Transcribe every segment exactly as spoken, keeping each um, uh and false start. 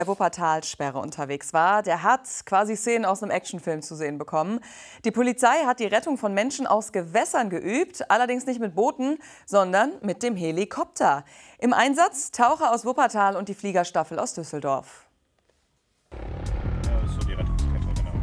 der Wuppertalsperre unterwegs war, der hat quasi Szenen aus einem Actionfilm zu sehen bekommen. Die Polizei hat die Rettung von Menschen aus Gewässern geübt, allerdings nicht mit Booten, sondern mit dem Helikopter. Im Einsatz Taucher aus Wuppertal und die Fliegerstaffel aus Düsseldorf. Ja, das ist so die Rettungskette, genau.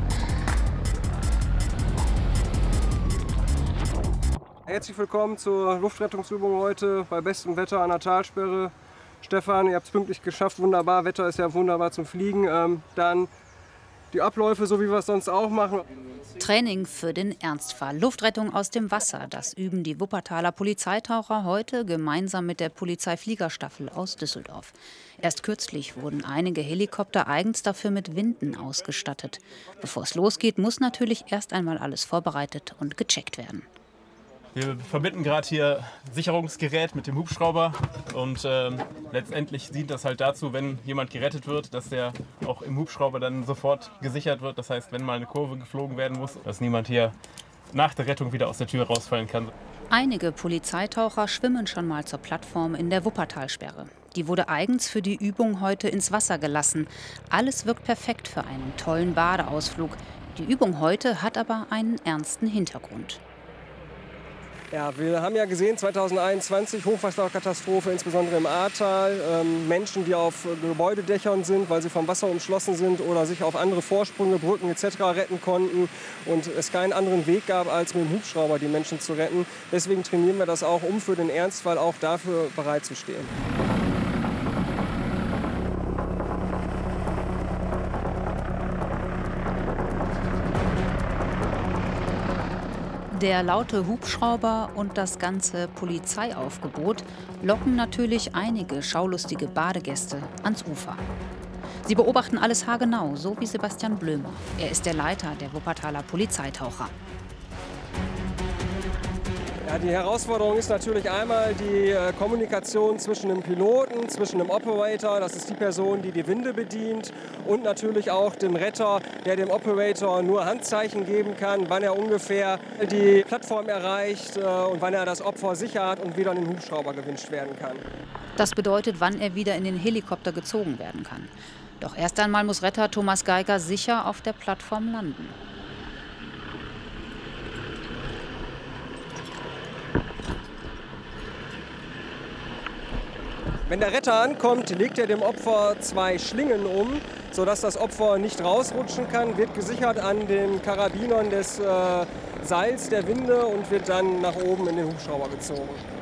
Herzlich willkommen zur Luftrettungsübung heute bei bestem Wetter an der Talsperre. Stefan, ihr habt es pünktlich geschafft, wunderbar, Wetter ist ja wunderbar zum Fliegen. Ähm, dann die Abläufe, so wie wir es sonst auch machen. Training für den Ernstfall. Luftrettung aus dem Wasser. Das üben die Wuppertaler Polizeitaucher heute gemeinsam mit der Polizeifliegerstaffel aus Düsseldorf. Erst kürzlich wurden einige Helikopter eigens dafür mit Winden ausgestattet. Bevor es losgeht, muss natürlich erst einmal alles vorbereitet und gecheckt werden. Wir verbinden gerade hier Sicherungsgerät mit dem Hubschrauber und äh, letztendlich dient das halt dazu, wenn jemand gerettet wird, dass der auch im Hubschrauber dann sofort gesichert wird. Das heißt, wenn mal eine Kurve geflogen werden muss, dass niemand hier nach der Rettung wieder aus der Tür rausfallen kann. Einige Polizeitaucher schwimmen schon mal zur Plattform in der Wuppertalsperre. Die wurde eigens für die Übung heute ins Wasser gelassen. Alles wirkt perfekt für einen tollen Badeausflug. Die Übung heute hat aber einen ernsten Hintergrund. Ja, wir haben ja gesehen, zweitausendeinundzwanzig, Hochwasserkatastrophe, insbesondere im Ahrtal. Ähm, Menschen, die auf Gebäudedächern sind, weil sie vom Wasser umschlossen sind oder sich auf andere Vorsprünge, Brücken et cetera retten konnten und es keinen anderen Weg gab, als mit dem Hubschrauber die Menschen zu retten. Deswegen trainieren wir das auch, um für den Ernstfall auch dafür bereitzustehen. Der laute Hubschrauber und das ganze Polizeiaufgebot locken natürlich einige schaulustige Badegäste ans Ufer. Sie beobachten alles haargenau, so wie Sebastian Blömer. Er ist der Leiter der Wuppertaler Polizeitaucher. Ja, die Herausforderung ist natürlich einmal die äh, Kommunikation zwischen dem Piloten, zwischen dem Operator, das ist die Person, die die Winde bedient, und natürlich auch dem Retter, der dem Operator nur Handzeichen geben kann, wann er ungefähr die Plattform erreicht äh, und wann er das Opfer sicher hat und wieder in den Hubschrauber gewünscht werden kann. Das bedeutet, wann er wieder in den Helikopter gezogen werden kann. Doch erst einmal muss Retter Thomas Geiger sicher auf der Plattform landen. Wenn der Retter ankommt, legt er dem Opfer zwei Schlingen um, sodass das Opfer nicht rausrutschen kann, wird gesichert an den Karabinern des äh, Seils der Winde und wird dann nach oben in den Hubschrauber gezogen.